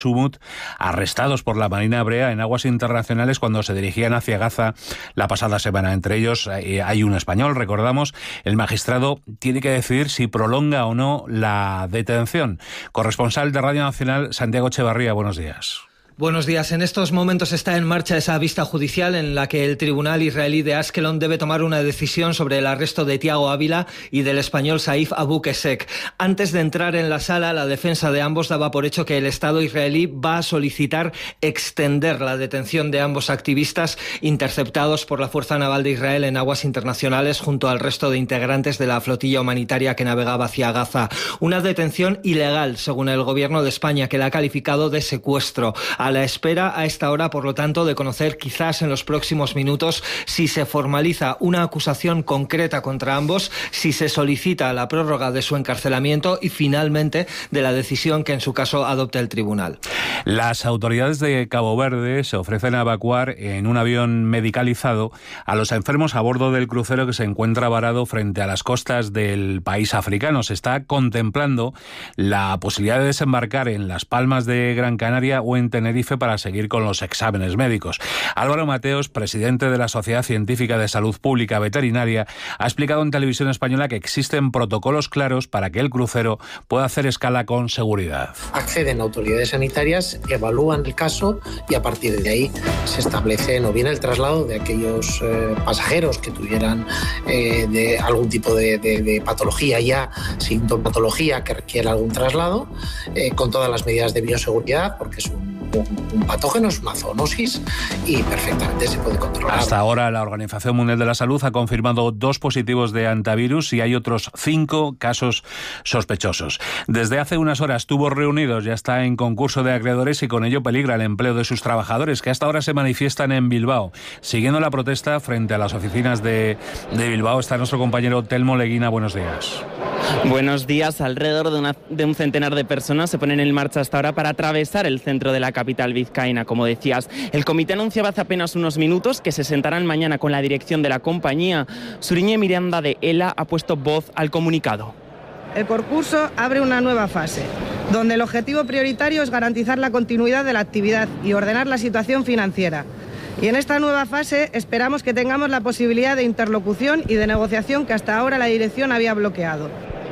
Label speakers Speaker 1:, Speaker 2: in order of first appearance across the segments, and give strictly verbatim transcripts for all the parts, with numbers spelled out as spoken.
Speaker 1: Sumut, arrestados por la Marina Hebrea en aguas internacionales cuando se dirigían hacia Gaza la pasada semana. Entre ellos eh, hay un español, recordamos. El magistrado tiene que decidir si prolonga o no la detención. Corresponsal de Radio Nacional, Santiago Echevarría, buenos días.
Speaker 2: Buenos días. En estos momentos está en marcha esa vista judicial en la que el tribunal israelí de Ashkelon debe tomar una decisión sobre el arresto de Thiago Ávila y del español Saif Abu Qusseq. Antes de entrar en la sala, la defensa de ambos daba por hecho que el Estado israelí va a solicitar extender la detención de ambos activistas interceptados por la Fuerza Naval de Israel en aguas internacionales junto al resto de integrantes de la flotilla humanitaria que navegaba hacia Gaza. Una detención ilegal, según el gobierno de España, que la ha calificado de secuestro. A la espera a esta hora, por lo tanto, de conocer quizás en los próximos minutos si se formaliza una acusación concreta contra ambos, si se solicita la prórroga de su encarcelamiento y finalmente de la decisión que en su caso adopte el tribunal.
Speaker 1: Las autoridades de Cabo Verde se ofrecen a evacuar en un avión medicalizado a los enfermos a bordo del crucero que se encuentra varado frente a las costas del país africano. Se está contemplando la posibilidad de desembarcar en Las Palmas de Gran Canaria o en Tenerife para seguir con los exámenes médicos. Álvaro Mateos, presidente de la Sociedad Científica de Salud Pública Veterinaria, ha explicado en Televisión Española que existen protocolos claros para que el crucero pueda hacer escala con seguridad.
Speaker 3: Acceden autoridades sanitarias, evalúan el caso y a partir de ahí se establece o bien el traslado de aquellos eh, pasajeros que tuvieran eh, de algún tipo de, de, de patología ya, sintomatología que requiera algún traslado, eh, con todas las medidas de bioseguridad, porque es un un patógeno, es una zoonosis y perfectamente se puede controlar.
Speaker 1: Hasta ahora la Organización Mundial de la Salud ha confirmado dos positivos de antivirus y hay otros cinco casos sospechosos. Desde hace unas horas Tubos Reunidos ya está en concurso de acreedores y con ello peligra el empleo de sus trabajadores, que hasta ahora se manifiestan en Bilbao. Siguiendo la protesta frente a las oficinas de, de Bilbao está nuestro compañero Telmo Leguina. Buenos días.
Speaker 4: Buenos días. Alrededor de, una, de un centenar de personas se ponen en marcha hasta ahora para atravesar el centro de la capital vizcaína. Como decías, el comité anunciaba hace apenas unos minutos que se sentarán mañana con la dirección de la compañía. Suriñe Miranda de ELA ha puesto voz al comunicado.
Speaker 5: El concurso abre una nueva fase, donde el objetivo prioritario es garantizar la continuidad de la actividad y ordenar la situación financiera. Y en esta nueva fase esperamos que tengamos la posibilidad de interlocución y de negociación que hasta ahora la dirección había bloqueado.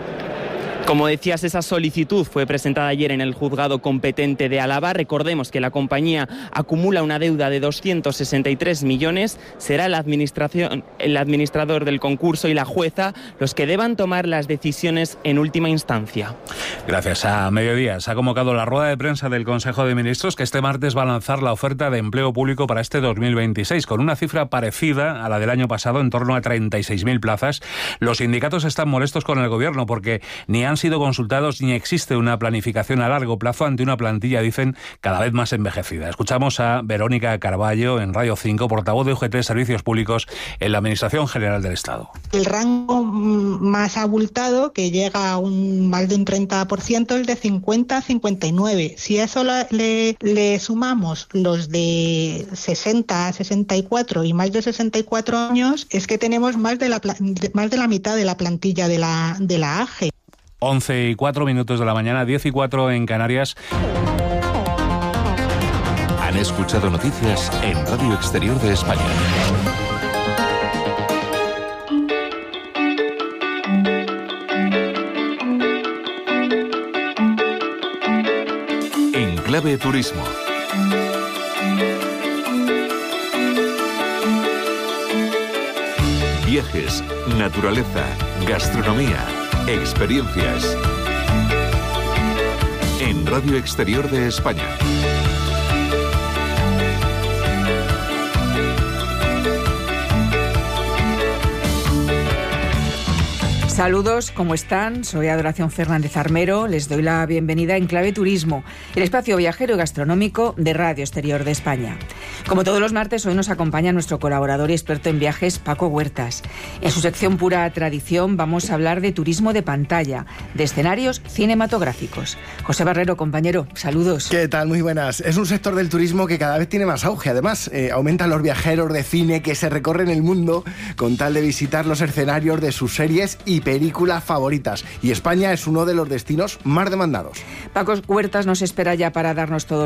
Speaker 4: Como decías, esa solicitud fue presentada ayer en el juzgado competente de Álava. Recordemos que la compañía acumula una deuda de doscientos sesenta y tres millones. Será la administración, el administrador del concurso y la jueza los que deban tomar las decisiones en última instancia.
Speaker 1: Gracias. A mediodía se ha convocado la rueda de prensa del Consejo de Ministros, que este martes va a lanzar la oferta de empleo público para este dos mil veintiséis, con una cifra parecida a la del año pasado, en torno a treinta y seis mil plazas. Los sindicatos están molestos con el gobierno porque ni han sido consultados ni existe una planificación a largo plazo ante una plantilla, dicen, cada vez más envejecida. Escuchamos a Verónica Carballo en Radio cinco, portavoz de U G T Servicios Públicos en la Administración General del Estado.
Speaker 6: El rango más abultado, que llega a un más de un treinta por ciento, es de cincuenta a cincuenta y nueve. Si a eso le, le sumamos los de sesenta a sesenta y cuatro y más de sesenta y cuatro años, es que tenemos más de la, más de la mitad de la plantilla de la, de la A G E.
Speaker 1: once y cuatro minutos de la mañana, diez y cuatro en Canarias.
Speaker 7: Han escuchado noticias en Radio Exterior de España. En Clave Turismo. Viajes, naturaleza, gastronomía, experiencias. En Radio Exterior de España.
Speaker 8: Saludos, ¿cómo están? Soy Adoración Fernández Armero. Les doy la bienvenida en Clave Turismo, el espacio viajero y gastronómico de Radio Exterior de España. Como todos los martes, hoy nos acompaña nuestro colaborador y experto en viajes, Paco Huertas. En su sección Pura Tradición vamos a hablar de turismo de pantalla, de escenarios cinematográficos. José Barrero, compañero, saludos.
Speaker 9: ¿Qué tal? Muy buenas. Es un sector del turismo que cada vez tiene más auge. Además, eh, aumentan los viajeros de cine que se recorren el mundo con tal de visitar los escenarios de sus series y películas favoritas. Y España es uno de los destinos más demandados.
Speaker 8: Paco Huertas nos espera ya para darnos todo